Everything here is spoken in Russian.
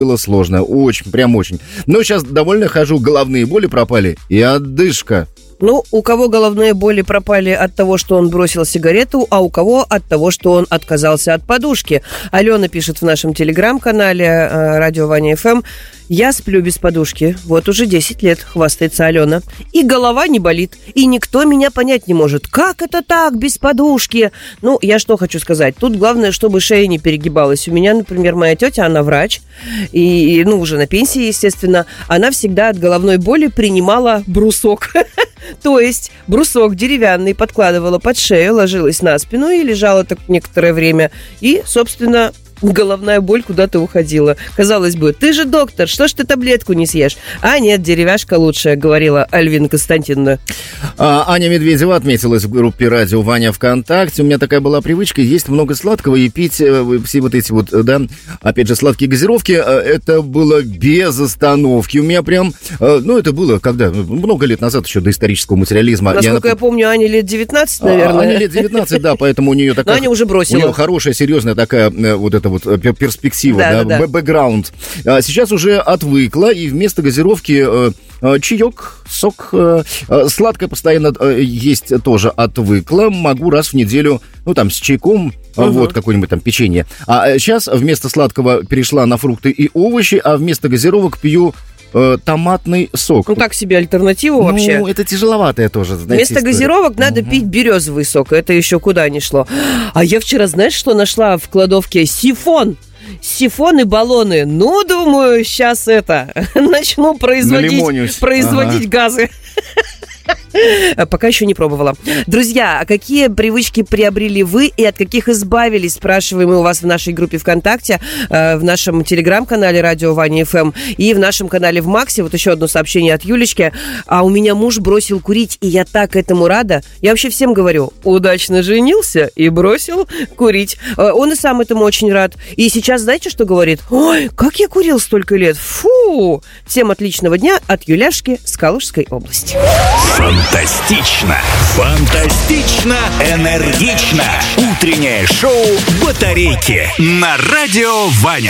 было сложно, очень, прям очень. Но сейчас довольно хожу, головные боли пропали и отдышка. Ну, у кого головные боли пропали от того, что он бросил сигарету, а у кого от того, что он отказался от подушки. Алена пишет в нашем телеграм-канале «Радио Ваня ФМ». «Я сплю без подушки. Вот уже 10 лет», — хвастается Алена. «И голова не болит. И никто меня понять не может. Как это так, без подушки?» Ну, я что хочу сказать. Тут главное, чтобы шея не перегибалась. У меня, например, моя тетя, она врач. И, уже на пенсии, естественно. Она всегда от головной боли принимала брусок. То есть брусок деревянный подкладывала под шею, ложилась на спину и лежала так некоторое время. И, собственно, головная боль куда-то уходила. Казалось бы, ты же доктор, что ж ты таблетку не съешь? А нет, деревяшка лучшая, говорила Альвина Константиновна. Аня Медведева отметилась в группе «Радио Ваня» ВКонтакте. У меня такая была привычка есть много сладкого и пить все вот эти вот, да, опять же, сладкие газировки. Это было без остановки. У меня прям, это было когда? Много лет назад, еще до исторического материализма. Насколько я помню, Ане лет 19, наверное. Ане лет 19, да, поэтому у нее такая... Но Аня уже бросила. У нее хорошая, серьезная такая вот эта вот перспектива, да, бэкграунд. Сейчас уже отвыкла, и вместо газировки чаек, сок, сладкое постоянно есть тоже отвыкла. Могу раз в неделю, с чайком, вот какое-нибудь там печенье. А сейчас вместо сладкого перешла на фрукты и овощи, а вместо газировок пью томатный сок. Ну, так себе альтернативу вообще. Ну, это тяжеловатое тоже, знаете, вместо история. газировок надо пить березовый сок. Это еще куда ни шло. А я вчера, знаешь, что нашла в кладовке? Сифон. Сифон и баллоны. Ну, думаю, сейчас начну производить газы. Пока еще не пробовала. Друзья, а какие привычки приобрели вы и от каких избавились? Спрашиваем мы у вас в нашей группе ВКонтакте, в нашем телеграм-канале «Радио Ваня ФМ» и в нашем канале в Максе. Вот еще одно сообщение от Юлечки. А у меня муж бросил курить, и я так этому рада. Я вообще всем говорю, удачно женился и бросил курить. Он и сам этому очень рад. И сейчас знаете, что говорит? Ой, как я курил столько лет. Фу! Всем отличного дня от Юляшки с Калужской области. Фантастично! Фантастично! Энергично! Утреннее шоу «Батарейки» на Радио Ваня.